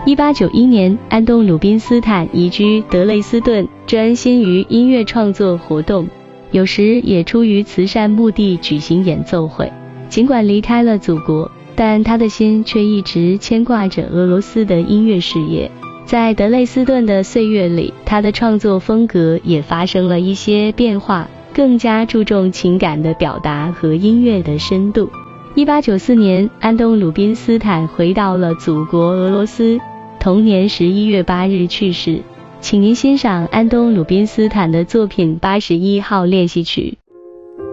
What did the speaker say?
1891年，安东·鲁宾斯坦移居德累斯顿，专心于音乐创作活动，有时也出于慈善目的举行演奏会。尽管离开了祖国，但他的心却一直牵挂着俄罗斯的音乐事业。在德累斯顿的岁月里，他的创作风格也发生了一些变化，更加注重情感的表达和音乐的深度。1894年，安东·鲁宾斯坦回到了祖国俄罗斯，同年11月8日去世。请您欣赏安东·鲁宾斯坦的作品81号练习曲。